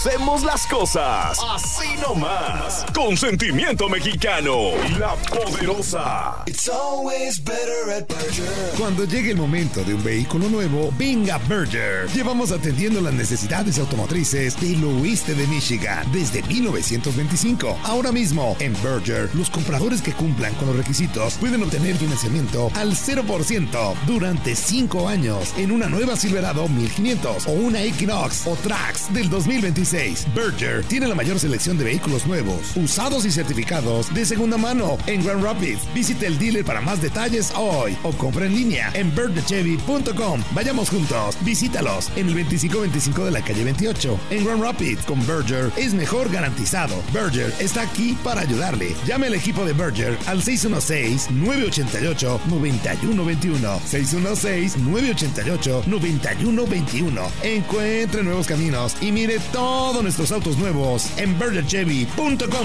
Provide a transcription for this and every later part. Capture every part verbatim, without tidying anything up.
Hacemos las cosas así nomás, con sentimiento mexicano. La Poderosa. It's always better at Berger. Cuando llegue el momento de un vehículo nuevo, venga Berger. Llevamos atendiendo las necesidades automotrices del oeste de Michigan desde mil novecientos veinticinco. Ahora mismo, en Berger, los compradores que cumplan con los requisitos pueden obtener financiamiento al cero por ciento durante cinco años en una nueva Silverado mil quinientos o una Equinox o Trax del dos mil veintiséis. Berger tiene la mayor selección de vehículos nuevos, usados y certificados de segunda mano en Grand Rapids. Visite el dealer para más detalles hoy o compra en línea en berger chevy punto com. Vayamos juntos, visítalos en el veinticinco veinticinco de la calle veintiocho en Grand Rapids. Con Berger es mejor garantizado. Berger está aquí para ayudarle. Llame al equipo de Berger al seis uno seis, nueve ocho ocho, nueve uno dos uno. seis uno seis, nueve ocho ocho, nueve uno dos uno. Encuentre nuevos caminos y mire todo todos nuestros autos nuevos en berger chevy punto com.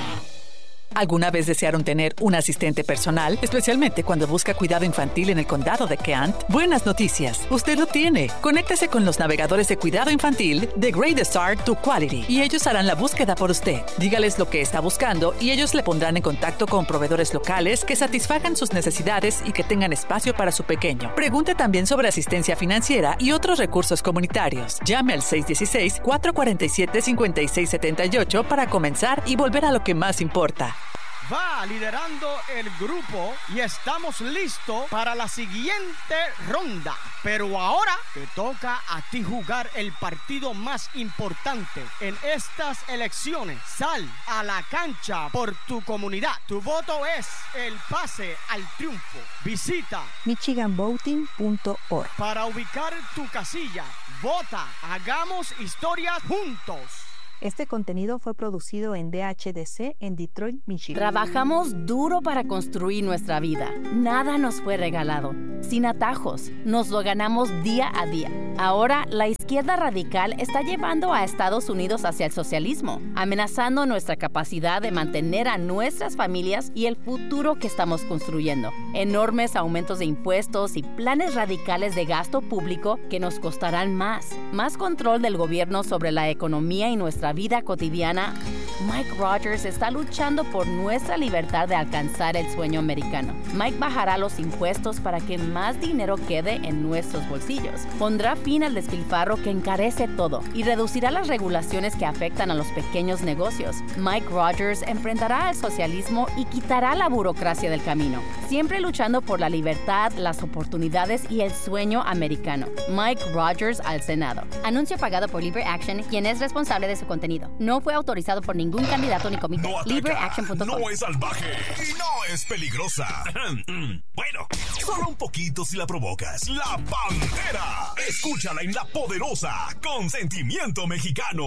¿Alguna vez desearon tener un asistente personal, especialmente cuando busca cuidado infantil en el condado de Kent? Buenas noticias, usted lo tiene. Conéctese con los navegadores de cuidado infantil de Great Start to Quality y ellos harán la búsqueda por usted. Dígales lo que está buscando y ellos le pondrán en contacto con proveedores locales que satisfagan sus necesidades y que tengan espacio para su pequeño. Pregunte también sobre asistencia financiera y otros recursos comunitarios. Llame al seis uno seis, cuatro cuatro siete, cinco seis siete ocho para comenzar y volver a lo que más importa. Va liderando el grupo y estamos listos para la siguiente ronda. Pero ahora te toca a ti jugar el partido más importante en estas elecciones. Sal a la cancha por tu comunidad. Tu voto es el pase al triunfo. Visita michigan voting punto org para ubicar tu casilla. Vota. Hagamos historias juntos. Este contenido fue producido en D H D C en Detroit, Michigan. Trabajamos duro para construir nuestra vida. Nada nos fue regalado. Sin atajos, nos lo ganamos día a día. Ahora, la izquierda radical está llevando a Estados Unidos hacia el socialismo, amenazando nuestra capacidad de mantener a nuestras familias y el futuro que estamos construyendo. Enormes aumentos de impuestos y planes radicales de gasto público que nos costarán más. Más control del gobierno sobre la economía y nuestra vida cotidiana. Mike Rogers está luchando por nuestra libertad de alcanzar el sueño americano. Mike bajará los impuestos para que más dinero quede en nuestros bolsillos. Pondrá fin al despilfarro que encarece todo y reducirá las regulaciones que afectan a los pequeños negocios. Mike Rogers enfrentará al socialismo y quitará la burocracia del camino, siempre luchando por la libertad, las oportunidades y el sueño americano. Mike Rogers al Senado. Anuncio pagado por Libre Action, quien es responsable de su contenido. No fue autorizado por ningún candidato ni comité. No ataca, libre action punto com. no es salvaje y no es peligrosa. Bueno, solo un poquito si la provocas. La Pantera. Escúchala en La Poderosa con sentimiento mexicano.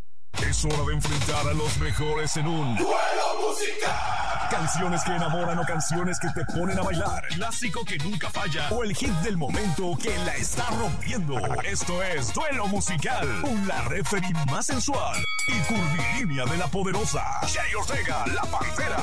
Es hora de enfrentar a los mejores en un duelo musical. Canciones que enamoran o canciones que te ponen a bailar. Clásico que nunca falla o el hit del momento que la está rompiendo. Esto es Duelo Musical con la referee más sensual y curvilínea de La Poderosa, Shay Ortega, La Pantera.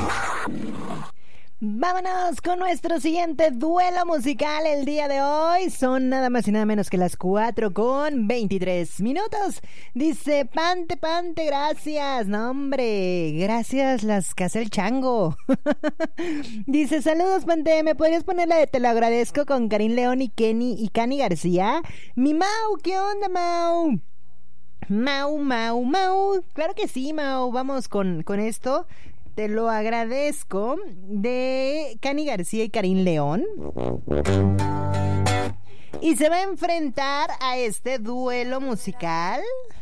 Vámonos con nuestro siguiente duelo musical el día de hoy. Son nada más y nada menos que las cuatro con veintitrés minutos. Dice, Pante, Pante, gracias. No, hombre, gracias las que hace el chango. Dice, saludos, Pante. ¿Me podrías poner la de Te lo agradezco con Karim León y Kenny y Cani García? Mi Mau, ¿qué onda, Mau? Mau, Mau, Mau. Claro que sí, Mau. Vamos con, con esto. Te lo agradezco, de Cani García y Karim León. Y se va a enfrentar a este duelo musical